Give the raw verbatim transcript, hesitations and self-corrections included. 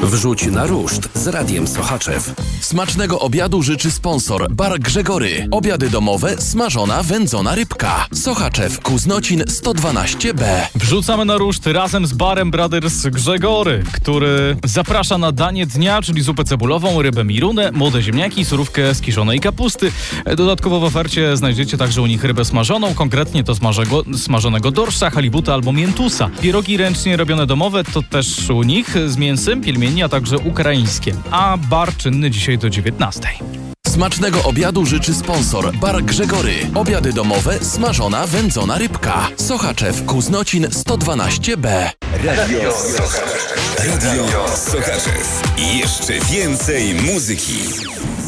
Wrzuć na ruszt z Radiem Sochaczew. Smacznego obiadu życzy sponsor Bar Grzegory. Obiady domowe, smażona, wędzona rybka. Sochaczew, Kuznocin sto dwanaście B. Wrzucamy na ruszt razem z Barem Brothers Grzegory, który zaprasza na danie dnia, czyli zupę cebulową, rybę mirunę, młode ziemniaki, surówkę z kiszonej kapusty. Dodatkowo w ofercie znajdziecie także u nich rybę smażoną, konkretnie to smażego, smażonego dorsza, halibuta albo miętusa. Pierogi ręcznie robione domowe to też u nich z mięsem, pielmieni, a także ukraińskie. A bar czynny dzisiaj do dziewiętnastej. Smacznego obiadu życzy sponsor Bar Grzegory. Obiady domowe, smażona, wędzona rybka. Sochaczew, Kuznocin sto dwanaście B. Radio Sochaczew. Radio Sochaczew. I jeszcze więcej muzyki.